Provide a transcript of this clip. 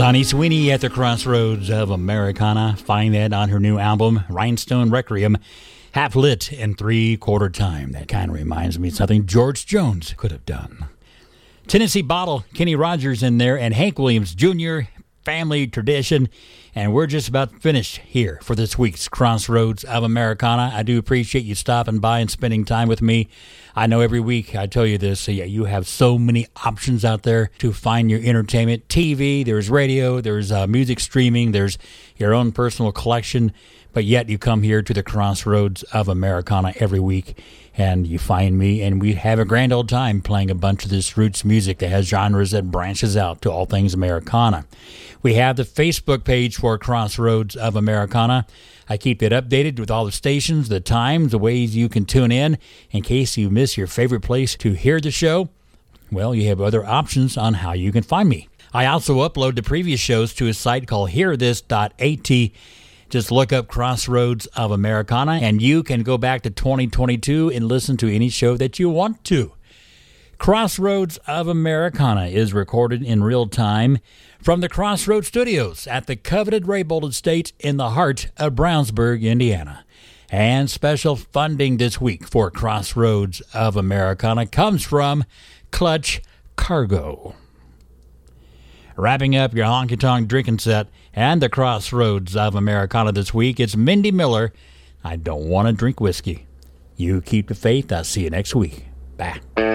Sonny Sweeney at the Crossroads of Americana. Find that on her new album, Rhinestone Requiem, half lit in 3/4 time. That kind of reminds me of something George Jones could have done. Tennessee Bottle, Kenny Rogers in there, and Hank Williams Jr., Family Tradition. And we're just about finished here for this week's Crossroads of Americana. I do appreciate you stopping by and spending time with me. I know every week I tell you this, you have so many options out there to find your entertainment. TV, there's radio, there's music streaming, there's your own personal collection. But yet you come here to the Crossroads of Americana every week and you find me and we have a grand old time playing a bunch of this roots music that has genres that branches out to all things Americana. We have the Facebook page for Crossroads of Americana. I keep it updated with all the stations, the times, the ways you can tune in case you miss your favorite place to hear the show. Well, you have other options on how you can find me. I also upload the previous shows to a site called hearthis.at. Just look up Crossroads of Americana, and you can go back to 2022 and listen to any show that you want to. Crossroads of Americana is recorded in real time from the Crossroads Studios at the coveted Raybould Estate in the heart of Brownsburg, Indiana. And special funding this week for Crossroads of Americana comes from Clutch Cargo. Wrapping up your honky-tonk drinking set and the Crossroads of Americana this week, it's Mindy Miller. I don't want to drink whiskey. You keep the faith. I'll see you next week. Bye.